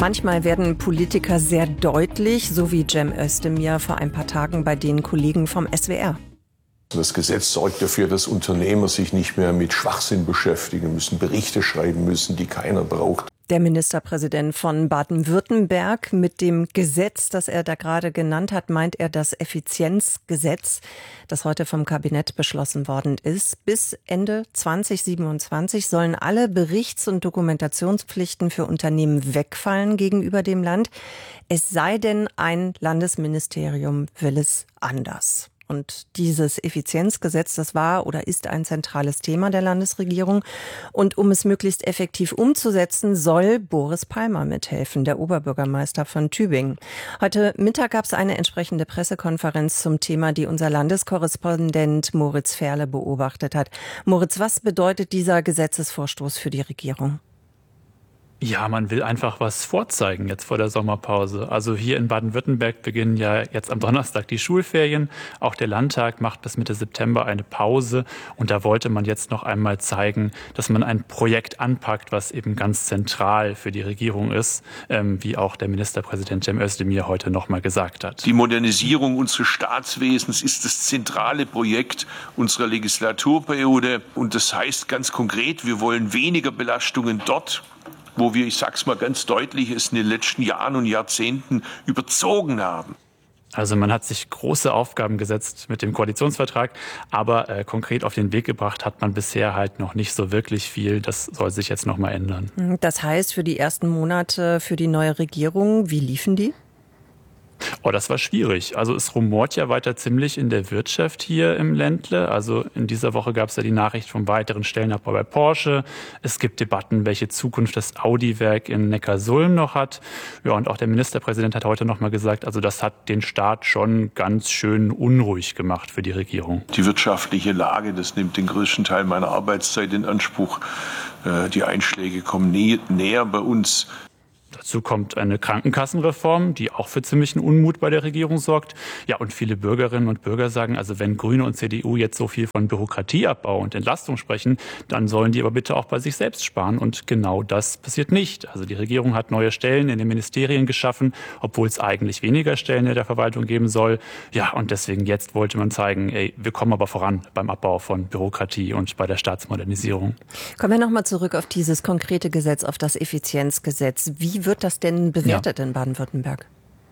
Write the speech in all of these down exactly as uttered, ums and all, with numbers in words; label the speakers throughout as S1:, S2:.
S1: Manchmal werden Politiker sehr deutlich, so wie Cem Özdemir vor ein paar Tagen bei den Kollegen vom S W R.
S2: Das Gesetz sorgt dafür, dass Unternehmer sich nicht mehr mit Schwachsinn beschäftigen müssen, Berichte schreiben müssen, die keiner braucht.
S1: Der Ministerpräsident von Baden-Württemberg, mit dem Gesetz, das er da gerade genannt hat, meint er das Effizienzgesetz, das heute vom Kabinett beschlossen worden ist. Bis Ende zwanzig siebenundzwanzig sollen alle Berichts- und Dokumentationspflichten für Unternehmen wegfallen gegenüber dem Land. Es sei denn, ein Landesministerium will es anders. Und dieses Effizienzgesetz, das war oder ist ein zentrales Thema der Landesregierung. Und um es möglichst effektiv umzusetzen, soll Boris Palmer mithelfen, der Oberbürgermeister von Tübingen. Heute Mittag gab es eine entsprechende Pressekonferenz zum Thema, die unser Landeskorrespondent Moritz Ferle beobachtet hat. Moritz, was bedeutet dieser Gesetzesvorstoß für die Regierung?
S3: Ja, man will einfach was vorzeigen jetzt vor der Sommerpause. Also hier in Baden-Württemberg beginnen ja jetzt am Donnerstag die Schulferien. Auch der Landtag macht bis Mitte September eine Pause. Und da wollte man jetzt noch einmal zeigen, dass man ein Projekt anpackt, was eben ganz zentral für die Regierung ist, ähm, wie auch der Ministerpräsident Cem Özdemir heute noch mal gesagt hat.
S4: Die Modernisierung unseres Staatswesens ist das zentrale Projekt unserer Legislaturperiode. Und das heißt ganz konkret, wir wollen weniger Belastungen dort, wo wir, ich sag's mal ganz deutlich, es in den letzten Jahren und Jahrzehnten überzogen haben.
S3: Also man hat sich große Aufgaben gesetzt mit dem Koalitionsvertrag, aber äh, konkret auf den Weg gebracht hat man bisher halt noch nicht so wirklich viel. Das soll sich jetzt noch mal ändern.
S1: Das heißt, für die ersten Monate für die neue Regierung, wie liefen die?
S3: Oh, das war schwierig. Also es rumort ja weiter ziemlich in der Wirtschaft hier im Ländle. Also in dieser Woche gab es ja die Nachricht vom weiteren Stellenabbau bei Porsche. Es gibt Debatten, welche Zukunft das Audi-Werk in Neckarsulm noch hat. Ja, und auch der Ministerpräsident hat heute noch mal gesagt, also das hat den Staat schon ganz schön unruhig gemacht für die Regierung.
S4: Die wirtschaftliche Lage, das nimmt den größten Teil meiner Arbeitszeit in Anspruch. Die Einschläge kommen nä- näher bei uns.
S3: Dazu kommt eine Krankenkassenreform, die auch für ziemlichen Unmut bei der Regierung sorgt. Ja, und viele Bürgerinnen und Bürger sagen, also wenn Grüne und C D U jetzt so viel von Bürokratieabbau und Entlastung sprechen, dann sollen die aber bitte auch bei sich selbst sparen. Und genau das passiert nicht. Also die Regierung hat neue Stellen in den Ministerien geschaffen, obwohl es eigentlich weniger Stellen in der Verwaltung geben soll. Ja, und deswegen jetzt wollte man zeigen, ey, wir kommen aber voran beim Abbau von Bürokratie und bei der Staatsmodernisierung.
S1: Kommen wir nochmal zurück auf dieses konkrete Gesetz, auf das Effizienzgesetz. Wie wird das denn bewertet ja. in Baden-Württemberg?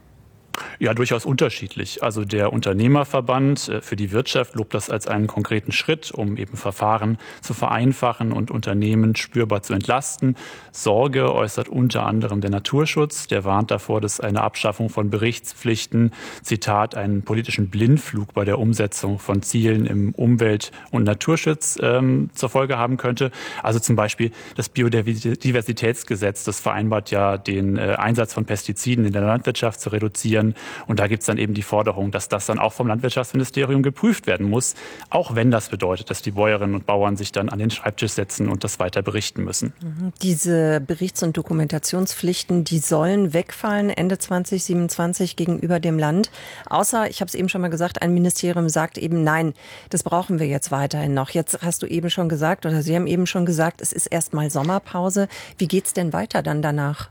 S3: Ja, durchaus unterschiedlich. Also der Unternehmerverband für die Wirtschaft lobt das als einen konkreten Schritt, um eben Verfahren zu vereinfachen und Unternehmen spürbar zu entlasten. Sorge äußert unter anderem der Naturschutz. Der warnt davor, dass eine Abschaffung von Berichtspflichten, Zitat, einen politischen Blindflug bei der Umsetzung von Zielen im Umwelt- und Naturschutz ähm, zur Folge haben könnte. Also zum Beispiel das Biodiversitätsgesetz, das vereinbart ja den äh, Einsatz von Pestiziden in der Landwirtschaft zu reduzieren. Und da gibt es dann eben die Forderung, dass das dann auch vom Landwirtschaftsministerium geprüft werden muss, auch wenn das bedeutet, dass die Bäuerinnen und Bauern sich dann an den Schreibtisch setzen und das weiter berichten müssen.
S1: Diese Berichts- und Dokumentationspflichten, die sollen wegfallen Ende zwanzig siebenundzwanzig gegenüber dem Land. Außer, ich habe es eben schon mal gesagt, ein Ministerium sagt eben, nein, das brauchen wir jetzt weiterhin noch. Jetzt hast du eben schon gesagt, oder Sie haben eben schon gesagt, es ist erstmal Sommerpause. Wie geht's denn weiter dann danach?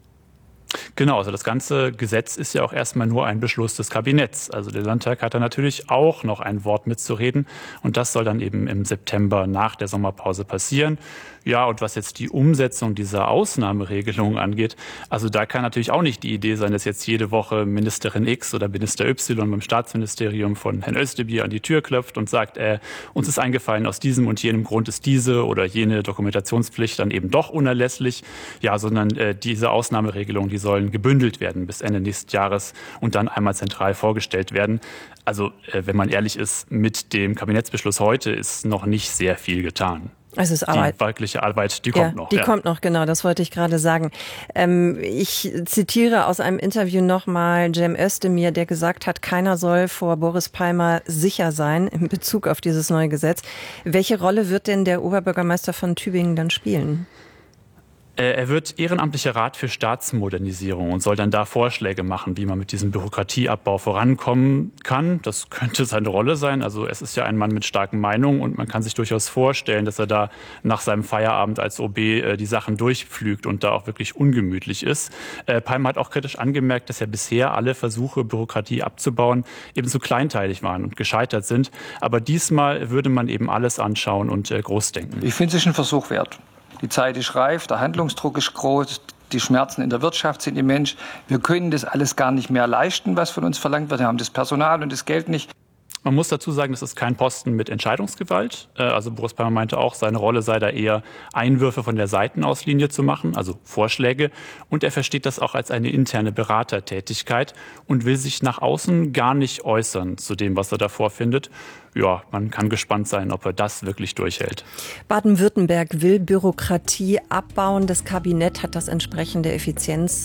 S3: Genau, also das ganze Gesetz ist ja auch erstmal nur ein Beschluss des Kabinetts. Also der Landtag hat da natürlich auch noch ein Wort mitzureden. Und das soll dann eben im September nach der Sommerpause passieren. Ja, und was jetzt die Umsetzung dieser Ausnahmeregelung angeht, also da kann natürlich auch nicht die Idee sein, dass jetzt jede Woche Ministerin X oder Minister Y beim Staatsministerium von Herrn Özdemir an die Tür klopft und sagt, äh, uns ist eingefallen, aus diesem und jenem Grund ist diese oder jene Dokumentationspflicht dann eben doch unerlässlich. Ja, sondern äh, diese Ausnahmeregelungen, die sollen gebündelt werden bis Ende nächsten Jahres und dann einmal zentral vorgestellt werden. Also, äh, wenn man ehrlich ist, mit dem Kabinettsbeschluss heute ist noch nicht sehr viel getan.
S1: Also es ist Arbeit.
S3: Die wirkliche Arbeit, die
S1: ja,
S3: kommt noch.
S1: Die
S3: ja.
S1: kommt noch, genau, das wollte ich gerade sagen. Ähm, ich zitiere aus einem Interview nochmal Cem Özdemir, der gesagt hat, keiner soll vor Boris Palmer sicher sein in Bezug auf dieses neue Gesetz. Welche Rolle wird denn der Oberbürgermeister von Tübingen dann spielen?
S3: Er wird ehrenamtlicher Rat für Staatsmodernisierung und soll dann da Vorschläge machen, wie man mit diesem Bürokratieabbau vorankommen kann. Das könnte seine Rolle sein. Also es ist ja ein Mann mit starken Meinungen und man kann sich durchaus vorstellen, dass er da nach seinem Feierabend als O B die Sachen durchpflügt und da auch wirklich ungemütlich ist. Palmer hat auch kritisch angemerkt, dass ja bisher alle Versuche, Bürokratie abzubauen, eben zu kleinteilig waren und gescheitert sind. Aber diesmal würde man eben alles anschauen und groß denken.
S5: Ich finde, es ist ein Versuch wert. Die Zeit ist reif, der Handlungsdruck ist groß, die Schmerzen in der Wirtschaft sind immens. Wir können das alles gar nicht mehr leisten, was von uns verlangt wird. Wir haben das Personal und das Geld nicht.
S3: Man muss dazu sagen, das ist kein Posten mit Entscheidungsgewalt. Also Boris Palmer meinte auch, seine Rolle sei da eher, Einwürfe von der Seitenauslinie zu machen, also Vorschläge. Und er versteht das auch als eine interne Beratertätigkeit und will sich nach außen gar nicht äußern zu dem, was er da vorfindet. Ja, man kann gespannt sein, ob er das wirklich durchhält.
S1: Baden-Württemberg will Bürokratie abbauen. Das Kabinett hat das entsprechende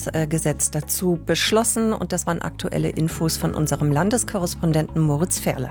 S1: Effizienzgesetz dazu beschlossen. Und das waren aktuelle Infos von unserem Landeskorrespondenten Moritz Ferle.